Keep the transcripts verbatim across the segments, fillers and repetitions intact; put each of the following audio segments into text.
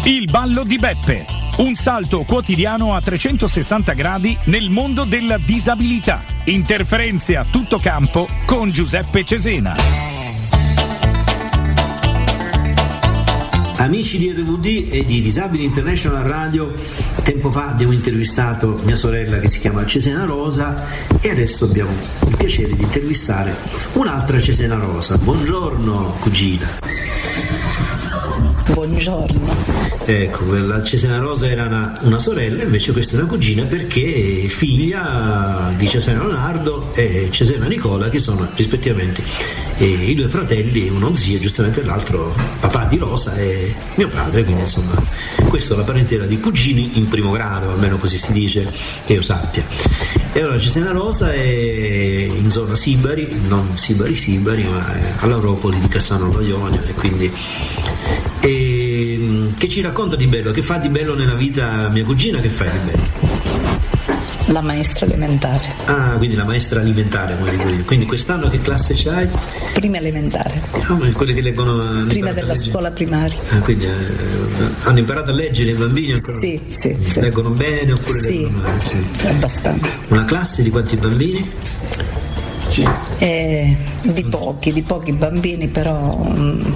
Il ballo di Beppe, un salto quotidiano a trecentosessanta gradi nel mondo della disabilità. Interferenze a tutto campo con Giuseppe Cesena. Amici di R V D e di Disabili International Radio, tempo fa abbiamo intervistato mia sorella che si chiama Cesena Rosa e adesso abbiamo il piacere di intervistare un'altra Cesena Rosa. Buongiorno cugina. Buongiorno. Ecco, la Cesena Rosa era una, una sorella, invece questa è una cugina perché è figlia di Cesena Leonardo e Cesena Nicola, che sono rispettivamente eh, i due fratelli, uno zio, giustamente l'altro papà di Rosa e mio padre, quindi insomma questa è la parentela di cugini in primo grado, almeno così si dice che io sappia. E allora Cesena Rosa è in zona Sibari, non Sibari Sibari, ma all'Europoli di Cassano allo Ionio, e quindi e, che ci racconta di bello, che fa di bello nella vita mia cugina, che fa di bello? La maestra elementare. Ah, quindi la maestra alimentare, come dico io. Quindi quest'anno che classe c'hai? Prima elementare. Ah, quelle che leggono prima della scuola primaria. Ah, quindi eh, hanno imparato a leggere i bambini ancora? Sì, sì, sì. Leggono bene oppure sì, leggono male? Sì, abbastanza. Una classe di quanti bambini? Eh, di pochi, di pochi bambini, però um,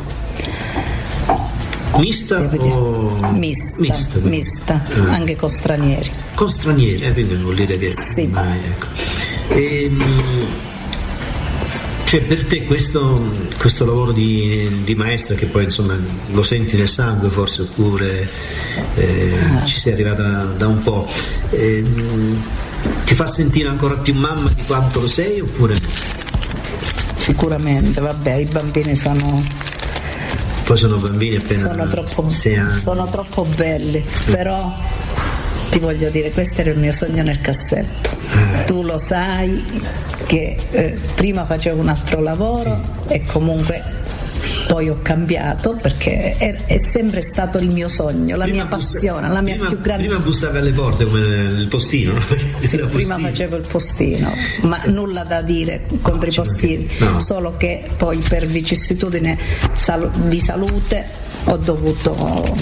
Mista o... Mista, mista, mista ah. Anche con stranieri. Con stranieri, eh, quindi vuol dire che... Sì. Ah, ecco. E, cioè per te questo, questo lavoro di, di maestra, che poi insomma lo senti nel sangue forse, oppure eh, ah. ci sei arrivata da un po', eh, ti fa sentire ancora più mamma di quanto lo sei oppure no? Sicuramente, vabbè, i bambini sono... Poi sono bambini appena sono troppo, sei anni. Sono troppo belli, sì. Però ti voglio dire, questo era il mio sogno nel cassetto. Eh. Tu lo sai che eh, prima facevo un altro lavoro, sì. E comunque poi ho cambiato perché è, è sempre stato il mio sogno, la prima mia passione, bussa, la mia prima, più grande. Prima bussavi alle porte come il postino, no? Sì, prima postino. Facevo il postino, ma nulla da dire contro no, i postini, no. Solo che poi per vicissitudine sal- di salute ho dovuto ho,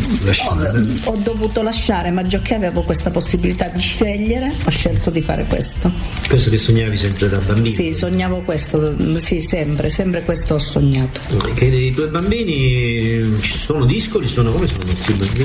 ho dovuto lasciare, ma già che avevo questa possibilità di scegliere, ho scelto di fare questo. Questo che sognavi sempre da bambino? Sì, sognavo questo, sì, sempre, sempre questo ho sognato. Che i tuoi bambini ci sono discoli, sono come sono i bambini?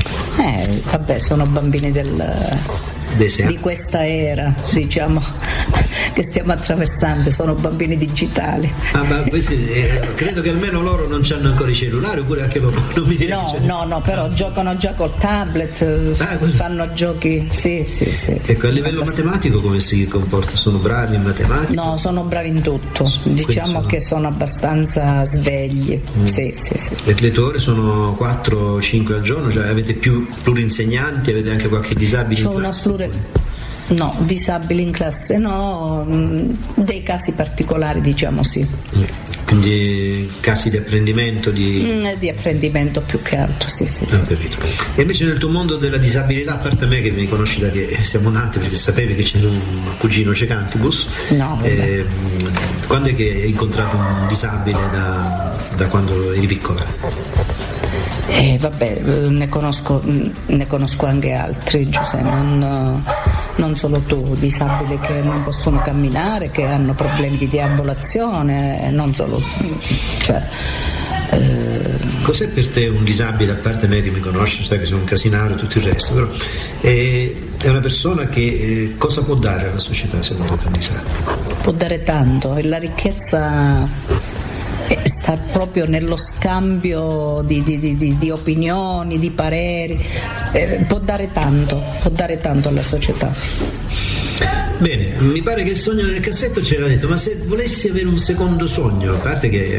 Eh, vabbè, sono bambini del di questa era, diciamo, che stiamo attraversando, sono bambini digitali. Ah, ma questi, eh, credo che almeno loro non hanno ancora i cellulari, oppure anche loro non mi direi. No, no, no, però giocano già col tablet, ah, fanno giochi, sì, sì, sì. Ecco, a livello matematico come si comporta? Sono bravi in matematica? No, sono bravi in tutto, diciamo sono... che sono abbastanza svegli, mm. sì, sì, sì. Le, le tue ore sono quattro cinque al giorno, cioè avete più plurinsegnanti, avete anche qualche disabile? C'ho una plure... No, disabili in classe no, dei casi particolari diciamo sì. Quindi casi di apprendimento? Di, mm, di apprendimento più che altro, sì, sì, ah, sì. E invece nel tuo mondo della disabilità, a parte me che mi conosci da che siamo nati, perché sapevi che c'era un cugino cecantibus, no, eh, quando è che hai incontrato un disabile da, da quando eri piccola? Eh, vabbè, ne conosco, ne conosco anche altri, Giuseppe, non, non solo tu, disabili che non possono camminare, che hanno problemi di deambulazione, non solo, cioè, eh... Cos'è per te un disabile, a parte me che mi conosci, sai che sono un casinario e tutto il resto, però è, è una persona che eh, cosa può dare alla società secondo te un disabile? Può dare tanto, e la ricchezza sta proprio nello scambio di, di, di, di opinioni, di pareri, eh, può dare tanto, può dare tanto alla società. Bene, mi pare che il sogno nel cassetto ce l'ha detto, ma se volessi avere un secondo sogno, a parte che